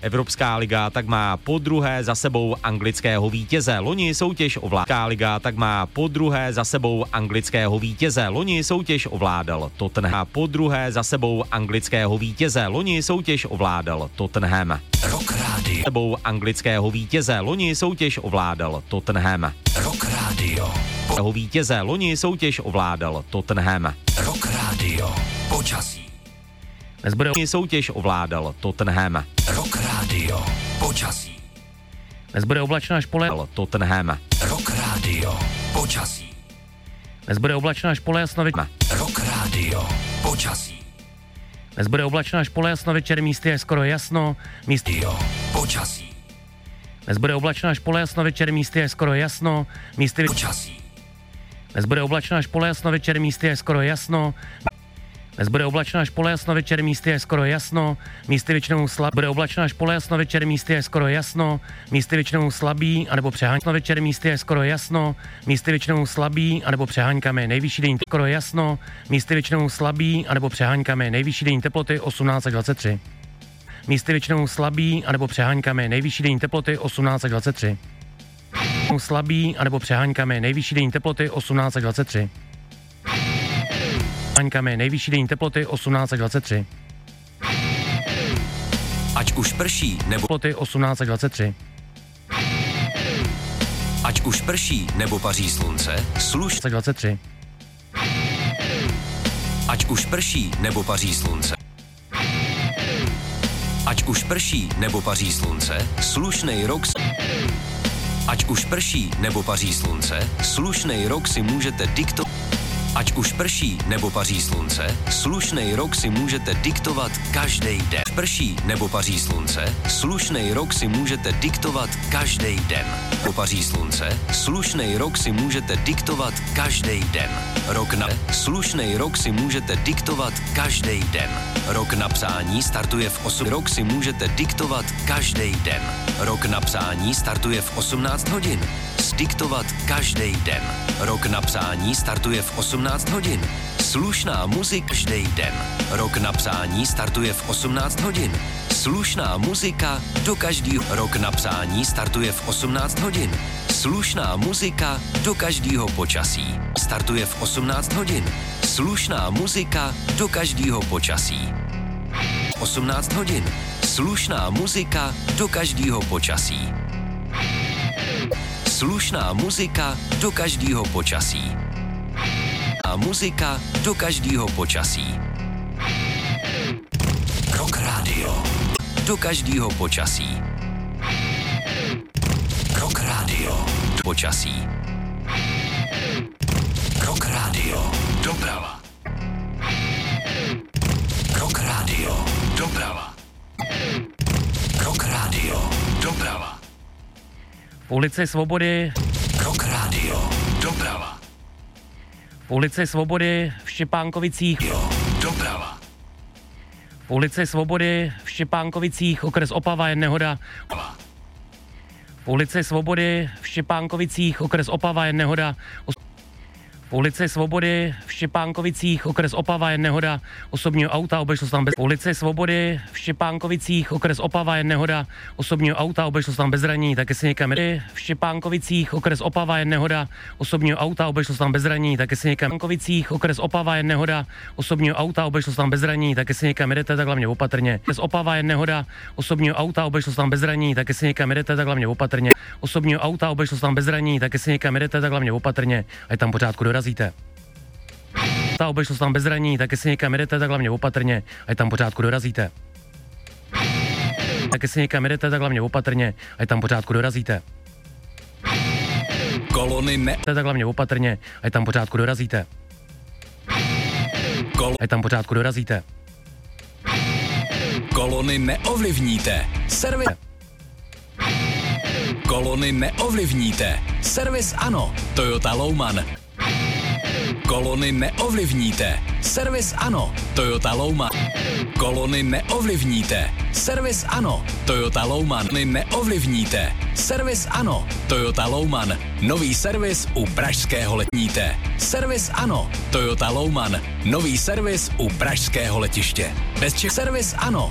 Evropská liga tak má podruhé za sebou anglického vítěze. Loni soutěž ovládal liga tak má podruhé za sebou anglického vítěze. Loni soutěž ovládal Tottenham. Podruhé za sebou anglického vítěze. Loni soutěž ovládal Tottenham. Rock Radio. Sebou anglického vítěze. Loni soutěž ovládal Tottenham. Rock Radio. Vítěze. Loni soutěž ovládal Tottenham. Rock Radio. Počasí. Dnes bude soutěž ovládal Tottenham. Rock Radio. Počasí. Dnes bude oblačno až pole Tottenham. Rock Radio. Počasí. Dnes bude oblačno až pole jasno večer. Rock Radio. Počasí. Dnes bude oblačno až pole jasno večer, místy je skoro jasno. Místy počasí. Dnes bude oblačno až pole jasno večer, místy je skoro jasno. Místy počasí. Dnes bude oblačno až pole jasno večer, místy je skoro jasno. Dnes bude oblačno až pole jasno večer, místy je skoro jasno. Místy většinou slabý. Bude oblačno až pole jasno večer, místy je skoro jasno. Místy většinou slabý anebo přeháňkami. Večer místy je skoro jasno. Místy většinou slabý anebo přeháňkami. Nejvyšší denní skoro jasno. Místy většinou slabý anebo přeháňkami. Nejvyšší denní teploty 18 až 23. Místy většinou slabý anebo přeháňkami. Nejvyšší denní teploty 18 až 23. Slabý anebo přeháňkami. Nejvyšší denní teploty 18 až 23. Přeháňkami. Nejvyšší denní teploty 18 až 23. Ať už prší nebo teploty 18 až 23. Ať už prší nebo paří slunce, 23. Ať už prší nebo paří slunce. Ať už prší nebo paří slunce, slušnej rok. Ať už prší nebo paří slunce, slušnej rok si můžete diktovat. Ať už prší nebo paří slunce, slušnej rok si můžete diktovat každý den. Prší nebo paří slunce, slušnej rok si můžete diktovat každý den. Po paří slunce, slušnej rok si můžete diktovat každý den. Rok na slušnej rok si můžete diktovat každý den. Rok na psání startuje v 8. Rok si můžete diktovat každý den. Rok na psání startuje v 18 hodin. Diktovat každý den. Rok na psání startuje v 18 hodin. Slušná muzika každý den. Rok na psání startuje v 18 hodin. Slušná muzika do každého. Rok na psání startuje v 18 hodin. Slušná muzika do každého počasí. Startuje v 18 hodin. Slušná muzika do každého počasí. 18 hodin. Slušná muzika do každého počasí. Slušná muzika do každého počasí. A muzika do každého počasí. Rock Radio. Do každého počasí. Rock Radio. Počasí. Rock Radio. Doprava. Rock Radio. Doprava. Rock Radio. Doprava. Ulici Svobody. Rock Radio. Doprava. Ulici Svobody v Štěpánkovicích. Doprava. Ulici Svobody v Štěpánkovicích, okres Opava je nehoda. Ulici Svobody v Štěpánkovicích, okres Opava je nehoda. Ulici Svobody v Štěpánkovicích, okres Opava je nehoda osobního auta, obešlo se tam bez. Ulici Svobody v Štěpánkovicích, okres Opava je nehoda osobního auta, obešlo se tam bez zranění, taky se někam v Štěpánkovicích, okres Opava je nehoda osobního auta, obešlo se tam bez zranění, taky se někam Štěpánkovicích, okres Opava je nehoda osobního auta, obešlo se tam bez zranění, taky se někam jdete, tak hlavně opatrně. Okres Opava je nehoda osobního auta, obešlo se tam bez zranění, taky se někam jdete, tak hlavně opatrně. Osobního auta, obešlo se tam bez zranění, taky se někam jdete, tak hlavně opatrně. Ať tam pořádku dorazíte. Ta obešlo se tam bez zranění, taky si někam jdete, tak hlavně opatrně, ať tam pořádku dorazíte. Taky si někam jdete, tak hlavně opatrně, ať tam pořádku dorazíte. Kolony ne... Tak hlavně opatrně, ať tam pořádku dorazíte. Ať tam pořádku dorazíte. Kolony neovlivníte. Servis... Kolony neovlivníte. Servis ano. Toyota Louman. Kolony neovlivníte. Servis ano. Toyota Louman. Kolony neovlivníte. Servis ano. Toyota Louman. Neovlivníte. Servis ano. Toyota Louman. Nový servis u pražského letníte. Servis ano. Toyota Louman. Nový servis u pražského letiště. Servis ano.